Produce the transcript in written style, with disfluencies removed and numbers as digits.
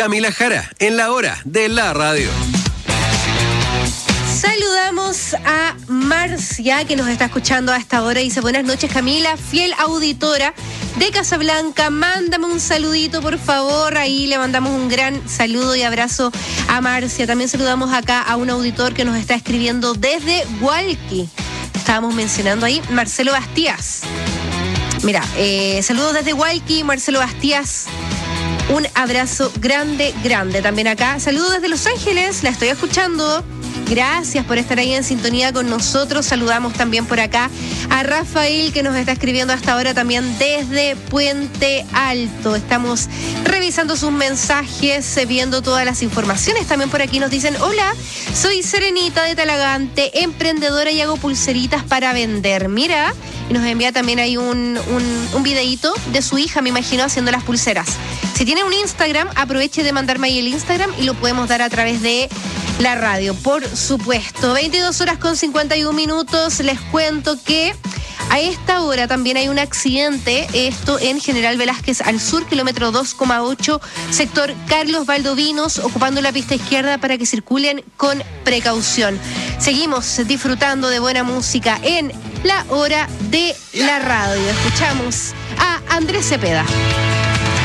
Camila Jara, en la hora de la radio. Saludamos a Marcia, que nos está escuchando a esta hora. Dice, buenas noches, Camila, fiel auditora de Casablanca. Mándame un saludito, por favor. Ahí le mandamos un gran saludo y abrazo a Marcia. También saludamos acá a un auditor que nos está escribiendo desde Hualqui. Estábamos mencionando ahí, Marcelo Bastías. Mira, saludos desde Hualqui, Marcelo Bastías. Un abrazo grande, grande. También acá, saludos desde Los Ángeles, la estoy escuchando. Gracias por estar ahí en sintonía con nosotros. Saludamos también por acá a Rafael, que nos está escribiendo hasta ahora también desde Puente Alto. Estamos revisando sus mensajes, viendo todas las informaciones. También por aquí nos dicen, hola, soy Serenita de Talagante, emprendedora y hago pulseritas para vender. Mira, y nos envía también ahí un videíto de su hija, me imagino, haciendo las pulseras. Si tiene un Instagram, aproveche de mandarme ahí el Instagram y lo podemos dar a través de la radio, por supuesto. 22:51. Les cuento que a esta hora también hay un accidente, esto en General Velázquez al sur, kilómetro 2,8, sector Carlos Valdovinos, ocupando la pista izquierda para que circulen con precaución. Seguimos disfrutando de buena música en la hora de la radio. Escuchamos a Andrés Cepeda.